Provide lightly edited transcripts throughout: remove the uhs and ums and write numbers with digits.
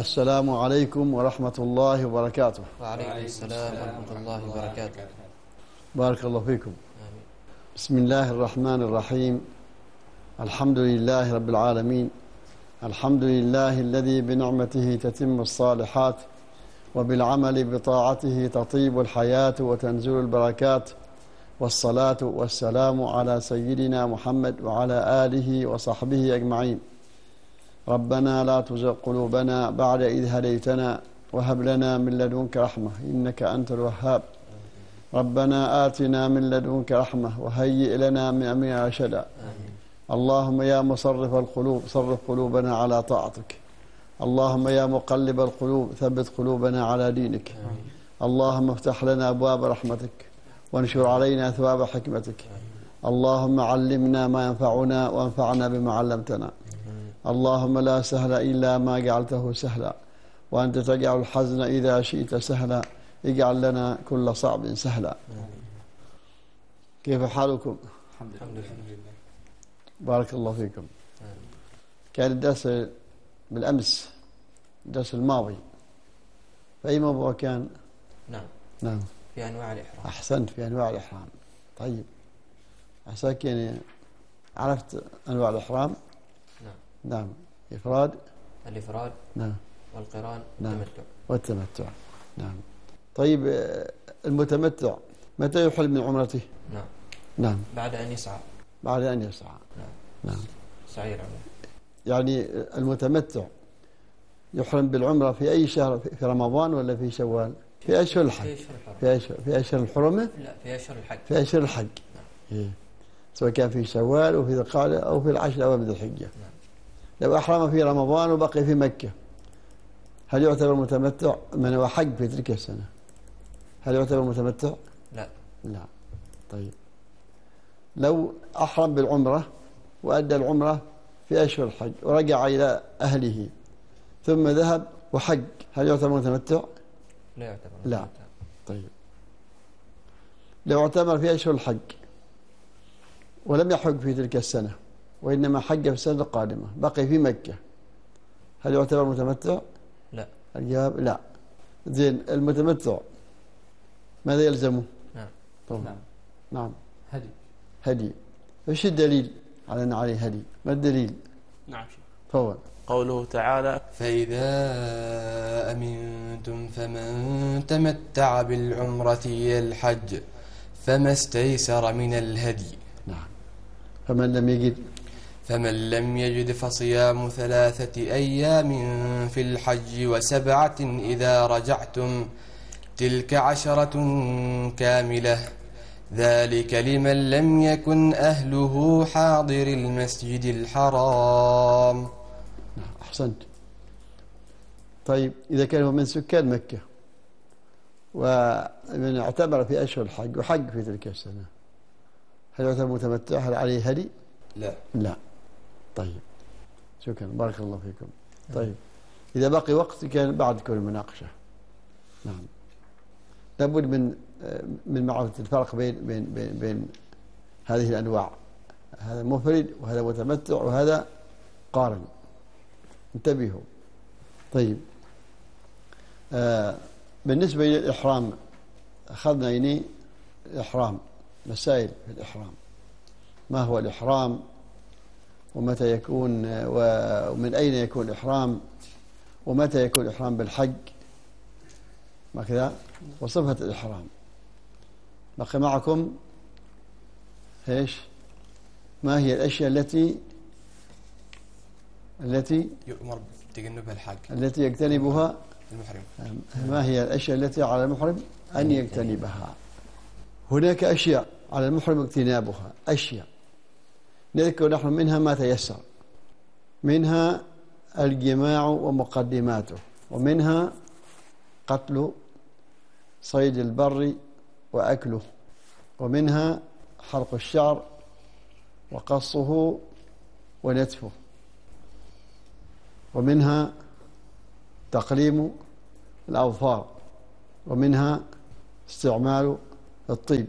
السلام عليكم ورحمة الله وبركاته. وعليكم السلام ورحمة الله وبركاته. بارك الله فيكم. آمين. بسم الله الرحمن الرحيم. الحمد لله رب العالمين. الحمد لله الذي بنعمته تتم الصالحات، وبالعمل بطاعته تطيب الحياة وتنزل البركات، والصلاة والسلام على سيدنا محمد وعلى آله وصحبه أجمعين. ربنا لا تزغ قلوبنا بعد إذ هديتنا، وهب لنا من لدنك رحمة إنك أنت الوهاب. ربنا آتنا من لدنك رحمة وهيئ لنا من أمرنا رشدا. اللهم يا مصرف القلوب صرف قلوبنا على طاعتك. اللهم يا مقلب القلوب ثبت قلوبنا على دينك. اللهم افتح لنا أبواب رحمتك وانشر علينا ثواب حكمتك. اللهم علمنا ما ينفعنا وانفعنا بما علمتنا. اللهم لا سهل إلا ما جعلته سهلا، وأنت تجعل الحزن إذا شئت سهلا. اجعل لنا كل صعب سهلا. كيف حالكم؟ الحمد لله. بارك الله فيكم. كان الدرس بالأمس، الدرس الماضي، فأي موضوع كان؟ نعم في أنواع الإحرام. أحسنت، في أنواع الإحرام. طيب عساك يعني عرفت أنواع الإحرام؟ نعم. الإفراد. نعم. والقران. نعم. والتمتع. والتمتع. نعم. طيب المتمتع متى يحل من عمرته؟ نعم. بعد أن يسعى. نعم. سعي العمرة. يعني المتمتع يحرم بالعمرة في أي شهر؟ في رمضان ولا في شوال؟ في أشهر الحج. في أشهر الحرمة؟ لا، في أشهر الحج. في أشهر الحج. نعم. سواء كان في شوال أو في ذي القعدة أو في العشر الأواخر من ذي الحجة. نعم. لو أحرم في رمضان وبقي في مكة، هل يعتبر متمتع؟ من هو حج في تلك السنة، هل يعتبر متمتع؟ لا. طيب لو أحرم بالعمرة وأدى العمرة في أشهر الحج ورجع إلى أهله ثم ذهب وحج، هل يعتبر متمتع؟ لا يعتبر متمتع. لا. طيب لو اعتمر في أشهر الحج ولم يحج في تلك السنة وإنما حج في السنة القادمة، بقي في مكة، هل يعتبر متمتع؟ لا. الجواب لا. زين، المتمتع ماذا يلزمه؟ نعم. طبعا. نعم. هدي. ايش الدليل على أن عليه هدي؟ ما الدليل؟ نعم. طبعا. قوله تعالى: فإذا أمنتم فمن تمتع بالعمرة إلى الحج فما استيسر من الهدي. نعم. فمن لم يجد فصيام 3 أيام في الحج و7 إذا رجعتم تلك 10 كاملة ذلك لمن لم يكن أهله حاضر المسجد الحرام. نعم. أحسنت. طيب إذا كان هو من سكان مكة ومن اعتبر في أشهر الحج وحج في تلك السنة، هل يعتبر متمتع؟ هل عليه هدي؟ لا. طيب شكرا، بارك الله فيكم. طيب إذا بقي وقت كان بعد كل المناقشة. نعم. لابد من معرفة الفرق بين هذه الأنواع، هذا مفرد وهذا متمتع وهذا قارن، انتبهوا. طيب بالنسبة للإحرام أخذنا الإحرام، مسائل في الإحرام، ما هو الإحرام ومتى يكون ومن أين يكون الإحرام ومتى يكون الإحرام بالحج ما كذا، وصفة الإحرام. بقي معكم إيش؟ ما هي الأشياء التي يؤمر بتجنبها الحاج، التي يجتنبها المحرم؟ ما هي الأشياء التي على المحرم أن يجتنبها؟ هناك أشياء على المحرم اجتنابها، أشياء نذكر نحن منها ما تيسر، منها الجماع ومقدماته، ومنها قتل صيد البر وأكله، ومنها حلق الشعر وقصه ونتفه، ومنها تقليم الأظفار، ومنها استعمال الطيب،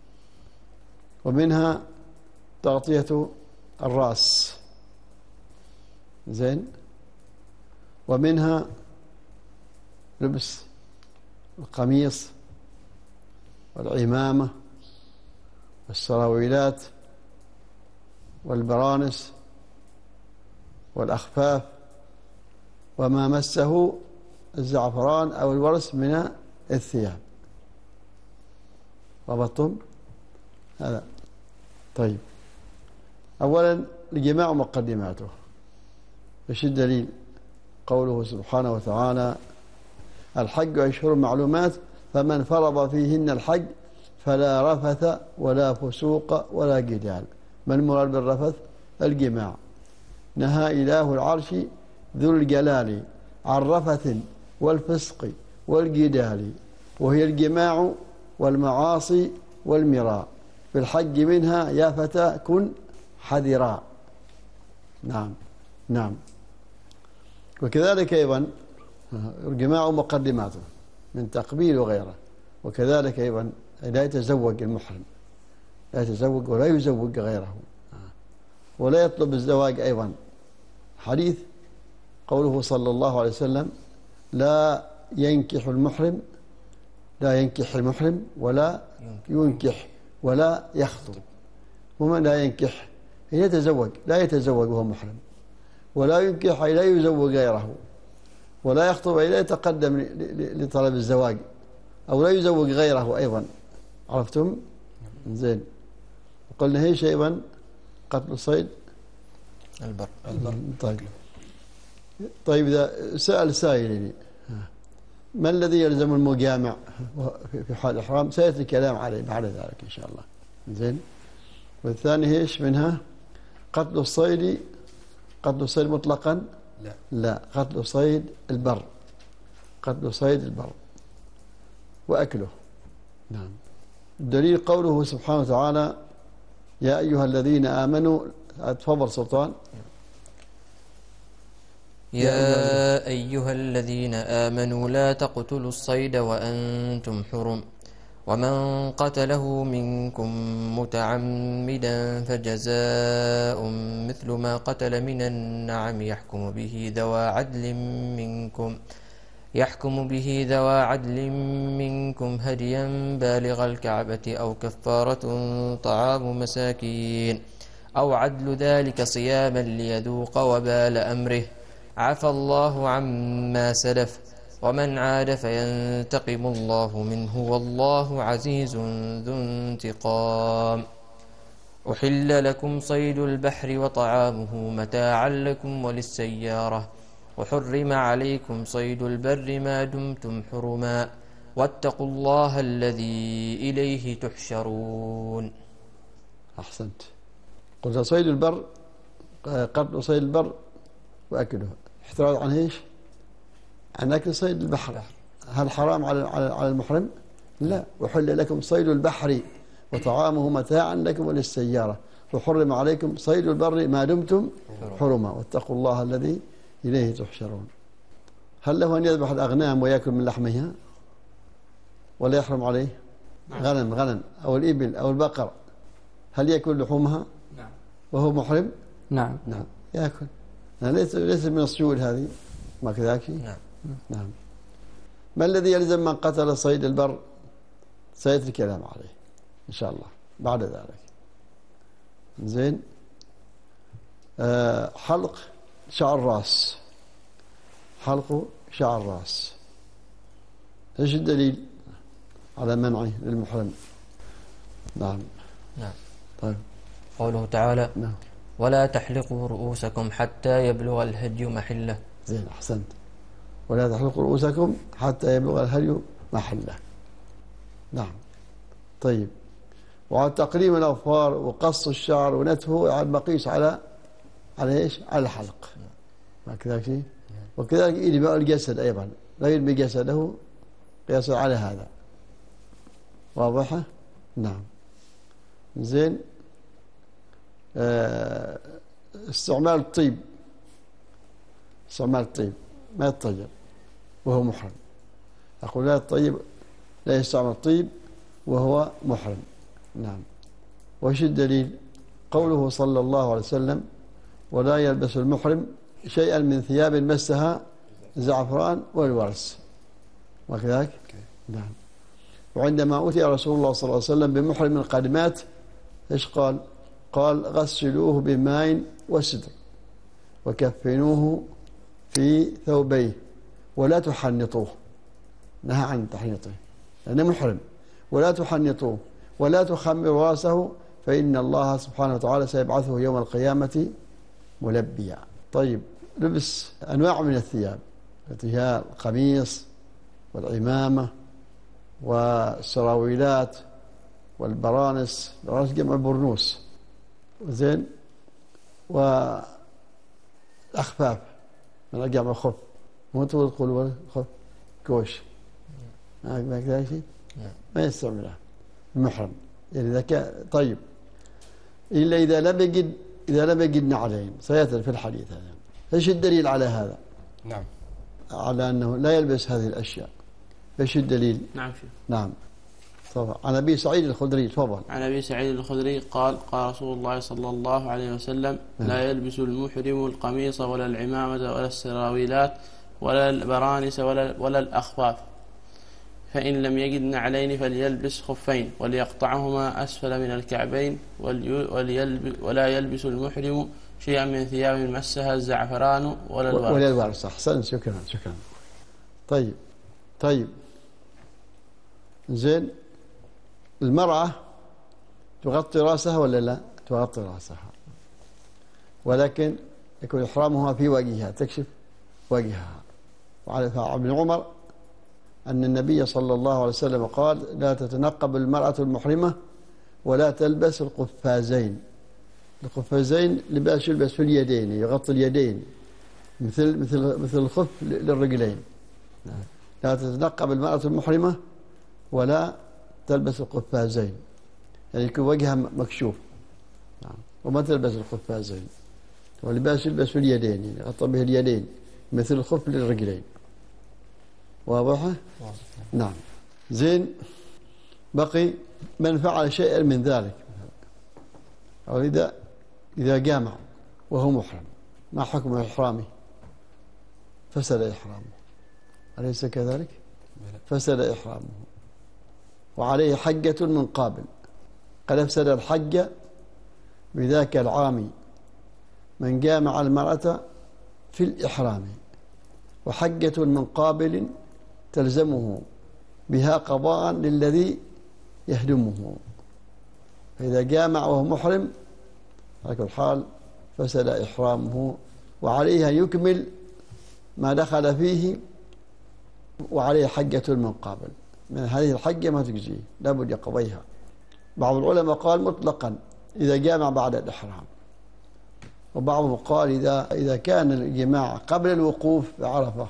ومنها تغطية الرأس، زين، ومنها لبس القميص والعمامة والسراويلات والبرانس والأخفاف وما مسه الزعفران أو الورس من الثياب. ربطتم هذا؟ طيب، أولا الجماع مقدماته. ايش الدليل؟ قوله سبحانه وتعالى: الحج أشهر معلومات فمن فرض فيهن الحج فلا رفث ولا فسوق ولا جدال. ما المراد بالرفث؟ الجماع. نهى إله العرش ذو الجلال عن رفث والفسق والجدال، وهي الجماع والمعاصي والمراء. في الحج منها يا فتى كن حذرا. نعم نعم. وكذلك أيضا الجماع مقدماته من تقبيل وغيره. وكذلك أيضا لا يتزوج المحرم، لا يتزوج ولا يزوج غيره، ولا يطلب الزواج أيضا. حديث قوله صلى الله عليه وسلم: لا ينكح المحرم ولا ينكح ولا يخطب. ومن لا ينكح يتزوج، لا يتزوج وهو محرم، ولا ينكح أي لا يزوج غيره، ولا يخطب أي لا يتقدم لطلب الزواج، أو لا يزوج غيره أيضا. عرفتم؟ زين. وقلنا هيش أيضا قتل الصيد البر. طيب إذا سأل سائل: ما الذي يلزم المجامع في حال الإحرام؟ سيأتي الكلام عليه بعد ذلك إن شاء الله. زين. والثاني هيش منها؟ قتل الصيد مطلقا؟ لا، قتل صيد البر، قتل صيد البر وأكله. نعم. الدليل قوله سبحانه وتعالى: يا أيها الذين آمنوا. تفضل سلطان. يا أيها الذين آمنوا لا تقتلوا الصيد وأنتم حرم، ومن قتله منكم متعمدا فجزاء مثل ما قتل من النعم يحكم به ذوى عدل منكم هديا بالغ الكعبة أو كفارة طعام مساكين أو عدل ذلك صياما ليذوق وبال أمره. عفى الله عما سلف، ومن عاد فينتقم الله منه والله عزيز ذو انتقام. أحل لكم صيد البحر وطعامه متاعا لكم وللسيارة، وحرم عليكم صيد البر ما دمتم حرما، واتقوا الله الذي إليه تحشرون. أحسنت. قلت صيد البر، قتل صيد البر وأكله. احتراز عن ايش؟ عن أكل صيد البحر. هل حرام على المحرم؟ لا. وحل لكم صيد البحر وطعامه متاعا لكم وللسيارة، وحرم عليكم صيد البر ما دمتم حرما، واتقوا الله الذي إليه تحشرون. هل له أن يذبح الأغنام ويأكل من لحمها ولا يحرم عليه؟ غنم أو الإبل أو البقر، هل يأكل لحومها؟ نعم. وهو محرم؟ نعم يأكل. ليس من الصيود هذه، ما كذاك؟ نعم. ما الذي يلزم من قتل صيد البر؟ سيأتي الكلام عليه إن شاء الله بعد ذلك. زين. حلق شعر الرأس، حلق شعر الرأس، ايش الدليل على منعه للمحرم؟ نعم. طيب. قوله تعالى: نعم. ولا تحلقوا رؤوسكم حتى يبلغ الهدي محله. زين، أحسنت. ولا تحلقوا رؤوسكم حتى يبلغ الهدي محله. نعم. طيب. وعلى تقليم الأظفار وقص الشعر ونتفه يعني مقيس على ايش؟ على الحلق. ما كذا شيء. وكذلك إدماء الجسد أيضا لا يدمي جسده قياسا على هذا. واضحة؟ نعم. زين. استعمال الطيب ما يتطيب وهو محرم. أقول لا يستعمل الطيب وهو محرم. نعم. وش الدليل؟ قوله صلى الله عليه وسلم: ولا يلبس المحرم شيئا من ثياب مسها زعفران والورس. وكذلك نعم. وعندما أوتي رسول الله صلى الله عليه وسلم بمحرم قد مات إيش قال؟ قال غسلوه بماء وسدر وكفنوه في ثوبيه ولا تحنطوه. نهى عن تحنيطه لأنه محرم. ولا تحنطوه ولا تخمروا رأسه فإن الله سبحانه وتعالى سيبعثه يوم القيامة ملبيا. طيب، لبس أنواع من الثياب التي هي القميص والعمامة والسراويلات والبرانس. البرانس جمع برنوس زين، والأخفاف من جمع خف. مو تقول خف كوش ما كذا شيء ما يستعمله المحرم يعني ذاك. طيب، إلا إذا لم يجد نعلين سيأتي في الحديث هذا. ايش الدليل على هذا؟ نعم، على أنه لا يلبس هذه الأشياء. ايش الدليل؟ نعم شيخ. نعم طبعا. عن أبي سعيد الخدري تفضل. عن أبي سعيد الخدري قال رسول الله صلى الله عليه وسلم لا يلبس المحرم القميص ولا العمامة ولا السراويلات ولا البرانس ولا الأخفاف، فإن لم يجد نعلين فليلبس خفين وليقطعهما أسفل من الكعبين ولا يلبس المحرم شيئا من ثياب مسها الزعفران ولا الورس. أحسن، شكرا. طيب زين، المرأة تغطي رأسها ولا لا؟ تغطي رأسها، ولكن يكون إحرامها في وجهها، تكشف وجهها. وعن ابن عمر أن النبي صلى الله عليه وسلم قال لا تتنقب المرأة المحرمة ولا تلبس القفازين. القفازين لباس يلبس في اليدين، يغطي اليدين مثل الخف للرجلين. لا تتنقب المرأة المحرمة ولا تلبس القفازين، يعني يكون وجهها مكشوف وما تلبس القفازين. واللباس يلبس في اليدين، يعني يغطى به اليدين مثل الخف للرجلين. واضحة؟ نعم. زين، بقي من فعل شيئا من ذلك، أو إذا جامع وهو محرم، ما حكم إحرامه؟ فسد إحرامه، أليس كذلك؟ فسد إحرامه وعليه حجة من قابل. قد أفسد الحج بذاك العام من جامع المرأة في الإحرام، وحجة من قابل تلزمه بها قضاء للذي يهدمه. فإذا جامع وهو محرم على كل حال فسد إحرامه، وعليه أن يكمل ما دخل فيه، وعليه حجة من قابل. من هذه الحجة ما تجزيه، لابد يقضيها. بعض العلماء قال مطلقا إذا جامع بعد الإحرام، وبعضهم قال إذا كان الجماع قبل الوقوف بعرفة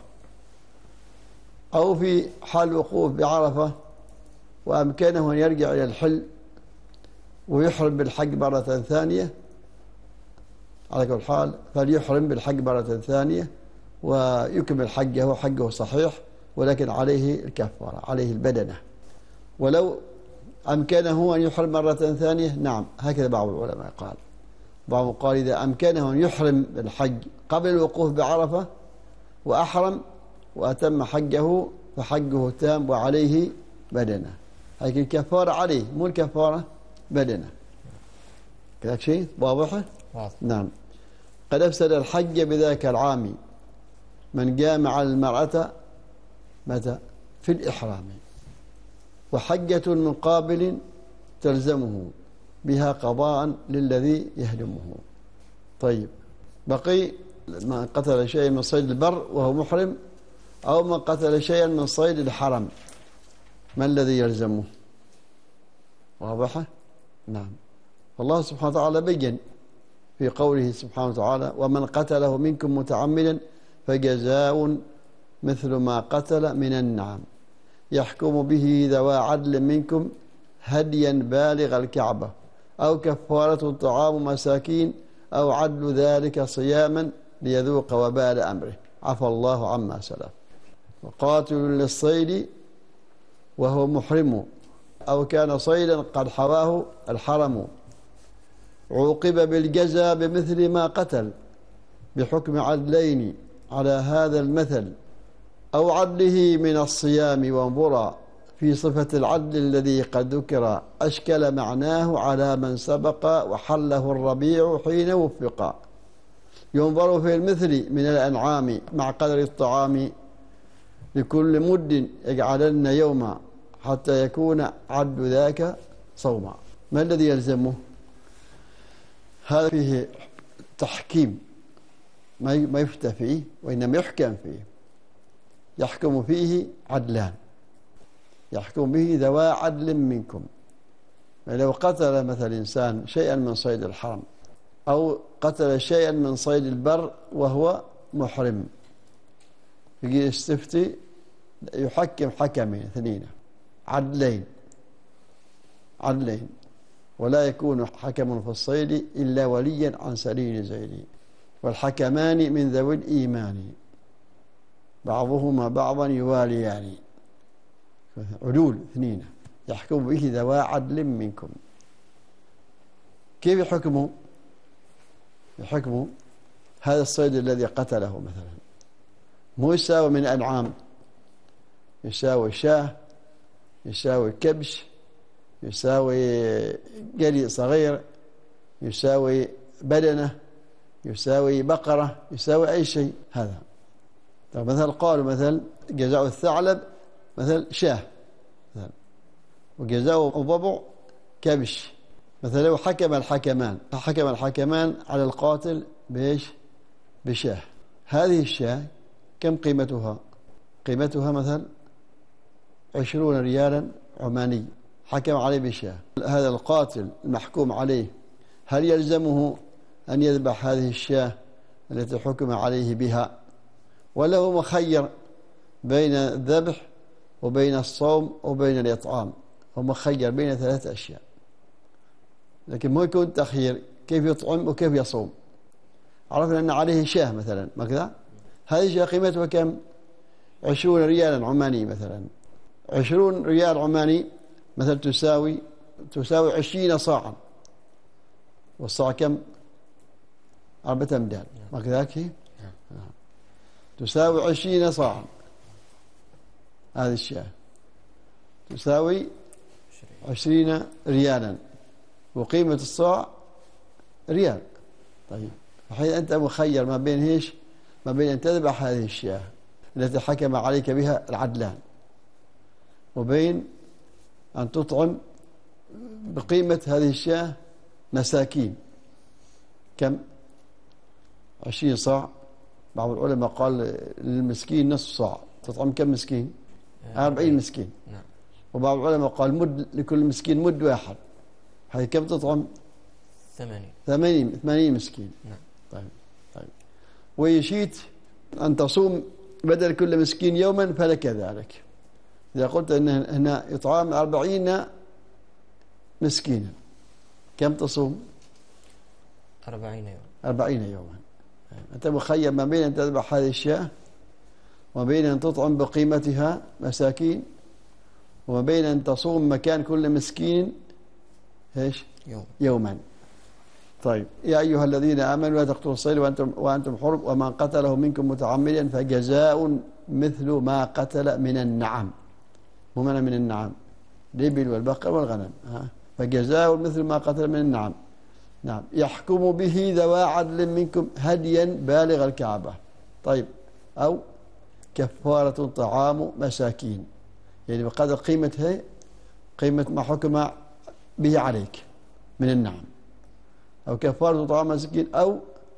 أو في حال الوقوف بعرفة وأمكنه أن يرجع إلى الحل ويحرم بالحج مرة ثانية، على كل حال فليحرم بالحج مرة ثانية ويكمل حجه صحيح، ولكن عليه الكفارة، عليه البدنة. ولو أمكنه أن يحرم مرة ثانية، نعم، هكذا بعض العلماء قال. بعضهم قال إذا أمكنه أن يحرم بالحج قبل الوقوف بعرفة وأحرم وأتم حجه فحجه تام وعليه بدنة. هذه الكفارة عليه، مو الكفارة بدنة. كذلك شيء واضحة؟ نعم. قد أفسد الحج بذاك العام من جامع المرأة متى؟ في الإحرام، وحجة من قابل تلزمه بها قضاء للذي يهدمه. طيب، بقي من قتل شيئا من صيد البر وهو محرم، أو من قتل شيئا من صيد الحرم، ما الذي يلزمه؟ واضحة؟ نعم. الله سبحانه وتعالى بين في قوله سبحانه وتعالى ومن قتله منكم متعمدا فجزاء مثل ما قتل من النعم يحكم به ذوى عدل منكم هديا بالغ الكعبة أو كفارة طعام مساكين أو عدل ذلك صياما ليذوق وبال أمره عفى الله عما سلف. وقاتل للصيد وهو محرم أو كان صيدا قد حواه الحرم عوقب بالجزاء بمثل ما قتل بحكم عدلين على هذا المثل أو عدله من الصيام وانظرا في صفة العدل الذي قد ذكر أشكل معناه على من سبق وحله الربيع حين وفق. ينظر في المثل من الأنعام مع قدر الطعام لكل مد يجعلن يوما حتى يكون عد ذاك صوما. ما الذي يلزمه؟ هذا فيه تحكيم، ما يفتى فيه وإنما يحكم فيه. يحكم فيه عدلان، يحكم به ذوى عدل منكم. لو قتل مثل إنسان شيئا من صيد الحرم أو قتل شيئا من صيد البر وهو محرم، يجي يستفتي يحكم حكمين اثنين عدلين، ولا يكون حكم في الصيد إلا وليا عن سليل زيد، والحكمان من ذوي الإيمان بعضهما بعضا يواليان. عدول اثنين يحكم به ذوى عدل منكم. كيف يحكموا؟ يحكموا هذا الصيد الذي قتله مثلا مو يساوي من أنعام، يساوي شاه، يساوي كبش، يساوي قلي صغير، يساوي بدنة، يساوي بقرة، يساوي أي شيء. هذا طيب مثلا قالوا مثل جزاء الثعلب مثل شاه مثلا، وجزاء الضبع كبش مثلا. لو حكم الحكمان على القاتل بإيش؟ بشاه. هذه الشاه كم قيمتها؟ قيمتها مثل 20 ريالا عماني، حكم عليه بشاه. هذا القاتل المحكوم عليه هل يلزمه أن يذبح هذه الشاه التي حكم عليه بها، ولا هو مخير بين الذبح وبين الصوم وبين الإطعام؟ هو مخير بين 3 أشياء، لكن مو يكون تخيير كيف يطعم وكيف يصوم. عرفنا أن عليه شاه مثلا، ما كذا؟ هذه الشاه قيمتها كم؟ 20 ريالا عماني مثلا. 20 ريال عماني مثلا تساوي 20 صاعا، والصاع كم؟ 4 أمداد، ما كذاك؟ تساوي 20 صاعا. هذه الشاه تساوي 20 ريالا، وقيمة الصاع ريال. طيب الحين أنت مخير ما بين إيش؟ ما بين أن تذبح هذه الشاه التي حكم عليك بها العدلان، وبين أن تطعم بقيمة هذه الشاه مساكين. كم؟ 20 صاع. بعض العلماء قال للمسكين نصف صاع. تطعم كم مسكين؟ 40 مسكين. نعم. وبعض العلماء قال مد لكل مسكين مد واحد. هذه كم تطعم؟ 80 مسكين. نعم. طيب ويشيت أن تصوم بدل كل مسكين يوما فلك ذلك. إذا قلت أن هنا إطعام 40 مسكينا، كم تصوم؟ 40 يوم. 40 يوما. أنت مخير ما بين أن تذبح هذه الشاة، وما بين أن تطعم بقيمتها مساكين، وما بين أن تصوم مكان كل مسكين إيش؟ يوما. طيب يا أيها الذين آمنوا لا تقتلوا الصيد وأنتم حرم، ومن قتله منكم متعمدا فجزاء مثل ما قتل من النعم. مو من النعم، الإبل والبقر والغنم. فجزاء مثل ما قتل من النعم. نعم. يحكم به ذوى عدل منكم هديا بالغ الكعبة. طيب أو كفارة طعام مساكين، يعني بقدر قيمة ما حكم به عليك من النعم، أو كفارة طعام مساكين، أو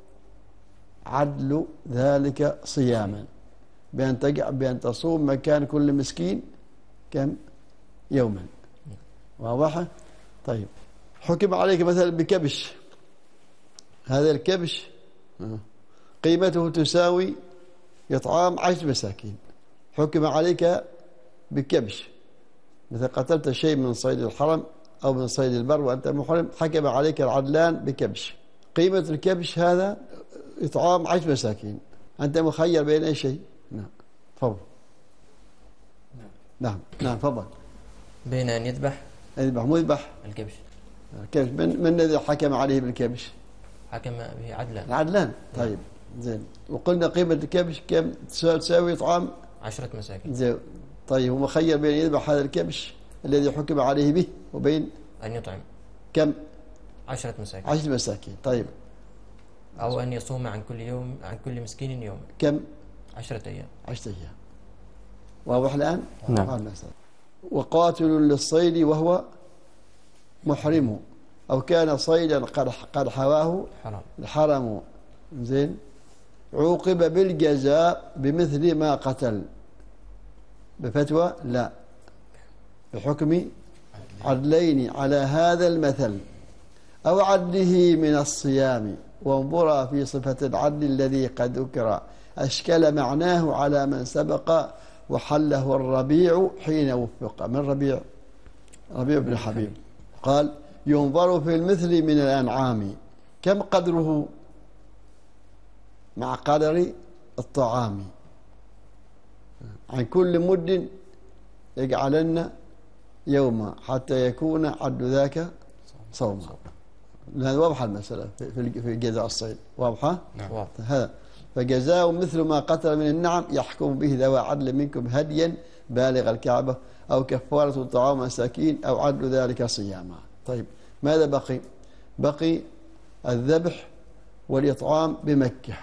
عدل ذلك صياما، بأن تصوم مكان كل مسكين كم؟ يوما. واضح؟ طيب حكم عليك مثلا بكبش. هذا الكبش قيمته تساوي إطعام 10 مساكين. حكم عليك بكبش، مثل قتلت شيء من صيد الحرم أو من صيد البر وأنت محرم، حكم عليك العدلان بكبش. قيمة الكبش هذا إطعام 10 مساكين. أنت مخير بين أي شيء. نعم تفضل. نعم تفضل. بين أن يذبح مو يذبح الكبش. الكبش من الذي حكم عليه بالكبش؟ حكم به عدلان. العدلان. طيب زين. وقلنا قيمة الكبش كم تساوي إطعام 10 مساكين. زين. طيب هو خير بين يذبح هذا الكبش الذي حكم عليه به وبين أن يطعم كم؟ 10 مساكين. 10 مساكين. طيب أو أن يصوم عن كل يوم عن كل مسكين يوم. كم؟ 10 أيام. 10 أيام. واضح الآن؟ نعم. وقاتل للصيد وهو محرم أو كان صيدا قد حواه حرام. الحرم. زين. عوقب بالجزاء بمثل ما قتل. بفتوى لا، بحكم عدلين على هذا المثل أو عدله من الصيام، وانظرا في صفة العدل الذي قد ذكر أشكل معناه على من سبق وحله الربيع حين وفق. من ربيع؟ ربيع بن حبيب. قال ينظر في المثل من الأنعام كم قدره مع قدر الطعام، عن كل مد يجعلن يوما حتى يكون عد ذاك صوما. لأن واضحة المسألة في جزاء الصيد، واضحة؟ نعم. هذا فجزاء مثل ما قتل من النعم يحكم به ذوى عدل منكم هديا بالغ الكعبة أو كفارة طعام مساكين أو عدل ذلك صياما. طيب ماذا بقي؟ بقي الذبح والإطعام بمكة،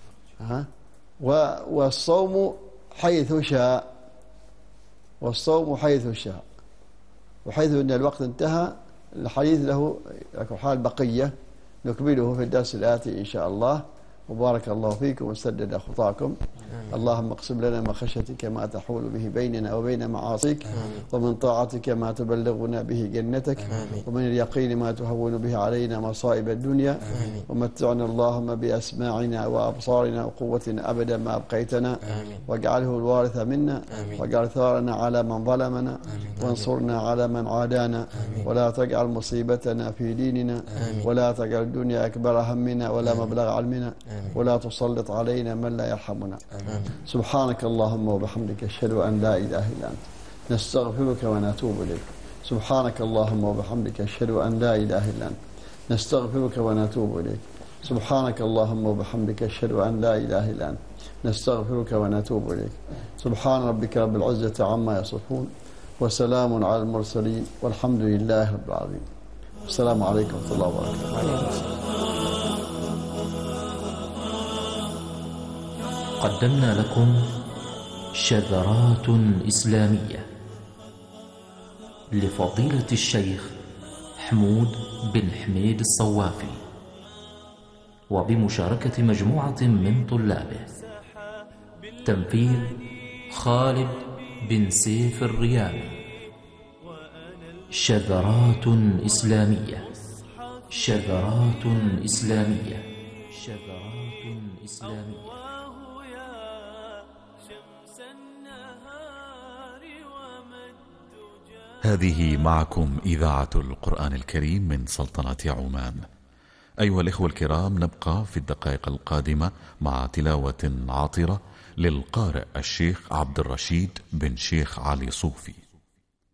والصوم حيث شاء، والصوم حيث شاء، وحيث أن الوقت انتهى الحديث له حال بقية نكمله في الدرس الآتي إن شاء الله. وبارك الله فيكم وسدد خطاكم. اللهم اقسم لنا من خشيتك ما تحول به بيننا وبين معاصيك، ومن طاعتك ما تبلغنا به جنتك، ومن اليقين ما تهون به علينا مصائب الدنيا، ومتعنا اللهم بأسماعنا وأبصارنا وقوتنا أبدا ما أبقيتنا، واجعله الوارث منا، واجعل ثارنا على من ظلمنا، وانصرنا على من عادانا، ولا تجعل مصيبتنا في ديننا، ولا تجعل الدنيا أكبر همنا ولا مبلغ علمنا، ولا تسلط علينا من لا يرحمنا. سبحانك اللهم وبحمدك أشهد أن لا إله إلا أنت نستغفرك ونتوب إليك. سبحانك اللهم وبحمدك أشهد أن لا إله إلا أنت نستغفرك ونتوب إليك. سبحانك اللهم وبحمدك أشهد أن لا إله إلا أنت نستغفرك ونتوب إليك. سبحان ربك رب العزة عما يصفون وسلام على المرسلين والحمد لله رب العالمين. السلام عليكم ورحمة الله وبركاته. قدمنا لكم شذرات إسلامية لفضيلة الشيخ حمود بن حميد الصوافي، وبمشاركة مجموعة من طلابه. تنفيذ خالد بن سيف الريامي. شذرات إسلامية، شذرات إسلامية، شذرات إسلامية. هذه معكم إذاعة القرآن الكريم من سلطنة عمان. أيها الإخوة الكرام، نبقى في الدقائق القادمة مع تلاوة عاطرة للقارئ الشيخ عبد الرشيد بن شيخ علي صوفي.